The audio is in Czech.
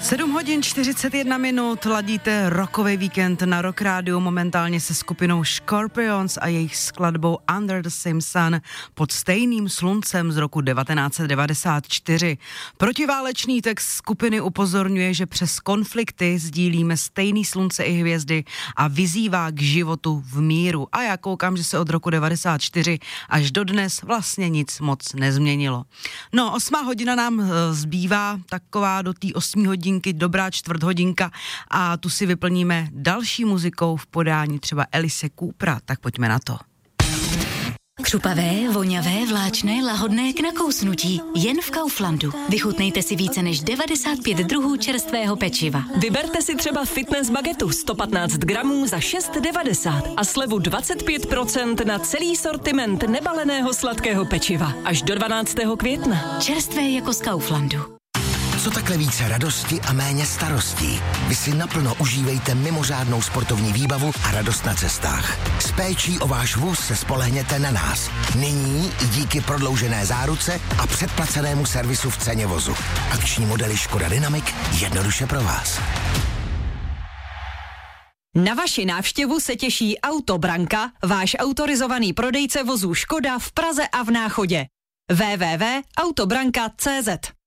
7:41, ladíte rockový víkend na Rock Rádiu, momentálně se skupinou Scorpions a jejich skladbou Under the Same Sun, pod stejným sluncem z roku 1994. Protiválečný text skupiny upozorňuje, že přes konflikty sdílíme stejný slunce i hvězdy a vyzývá k životu v míru. A já koukám, že se od roku 94 až do dnes vlastně nic moc nezměnilo. No, 8:00 nám zbývá, taková do té 8:00 dobrá čtvrthodinka a tu si vyplníme další muzikou v podání třeba Alice Coopera, tak pojďme na to. Křupavé, voňavé, vláčné, lahodné k nakousnutí. Jen v Kauflandu. Vychutnejte si více než 95 druhů čerstvého pečiva. Vyberte si třeba fitness bagetu 115 gramů za 6,90 a slevu 25% na celý sortiment nebaleného sladkého pečiva. Až do 12. května. Čerstvé jako z Kauflandu. Co takhle více radosti a méně starostí? Vy si naplno užívejte mimořádnou sportovní výbavu a radost na cestách. S péčí o váš vůz se spolehněte na nás. Nyní i díky prodloužené záruce a předplacenému servisu v ceně vozu. Akční modely Škoda Dynamic jednoduše pro vás. Na vaši návštěvu se těší Autobranka, váš autorizovaný prodejce vozů Škoda v Praze a v Náchodě. www.autobranka.cz